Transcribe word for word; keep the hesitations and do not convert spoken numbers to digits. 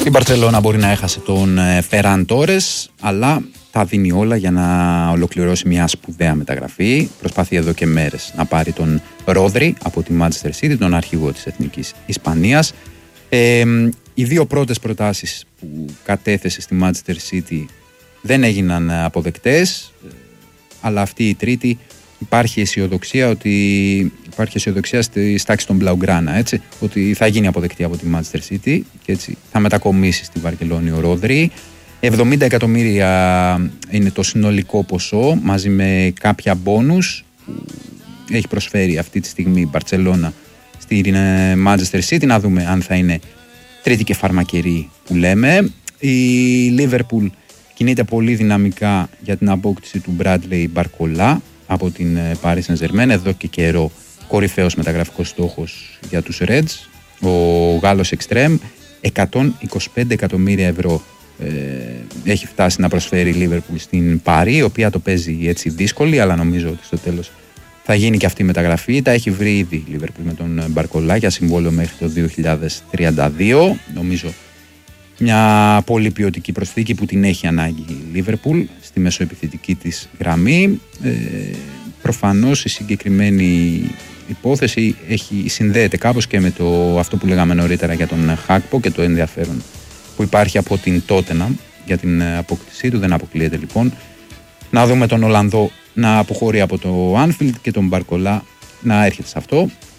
Η Μπαρτσελόνα μπορεί να έχασε τον Φεράν Τόρες, αλλά τα δίνει όλα για να ολοκληρώσει μια σπουδαία μεταγραφή. Προσπαθεί εδώ και μέρες να πάρει τον Ρόδρι από τη Manchester City, τον αρχηγό της Εθνικής Ισπανίας. Ε, οι δύο πρώτες προτάσεις που κατέθεσε στη Manchester City δεν έγιναν αποδεκτές, αλλά αυτή η τρίτη υπάρχει αισιοδοξία ότι υπάρχει αισιοδοξία στη τάξη των Blaugrana, έτσι, ότι θα γίνει αποδεκτή από τη Manchester City και έτσι θα μετακομίσει στη Βαρκελόνη ο Ρόδρι. εβδομήντα εκατομμύρια είναι το συνολικό ποσό, μαζί με κάποια μπόνους που έχει προσφέρει αυτή τη στιγμή η Μπαρτσελόνα στη Manchester City. Να δούμε αν θα είναι τρίτη και φαρμακερή που λέμε. Η Liverpool κινείται πολύ δυναμικά για την απόκτηση του Bradley Barcola από την Paris Saint-Germain. Εδώ και καιρό κορυφαίος μεταγραφικός στόχος για τους Reds. Ο Γάλλος Extreme, εκατόν είκοσι πέντε εκατομμύρια ευρώ ε, έχει φτάσει να προσφέρει η Liverpool στην Paris, η οποία το παίζει έτσι δύσκολη, αλλά νομίζω ότι στο τέλος θα γίνει και αυτή η μεταγραφή. Τα έχει βρει ήδη η Liverpool με τον Barcola για συμβόλαιο μέχρι το δύο χιλιάδες τριάντα δύο. Νομίζω μια πολύ ποιοτική προσθήκη που την έχει ανάγκη η Liverpool στη μεσοεπιθετική της γραμμή. Ε, προφανώς η συγκεκριμένη υπόθεση έχει, συνδέεται κάπως και με το, αυτό που λέγαμε νωρίτερα για τον Χάκπο και το ενδιαφέρον που υπάρχει από την Tottenham για την απόκτησή του. Δεν αποκλείεται λοιπόν να δούμε τον Ολλανδό να αποχωρεί από το Anfield και τον Barcola να έρχεται σε αυτό.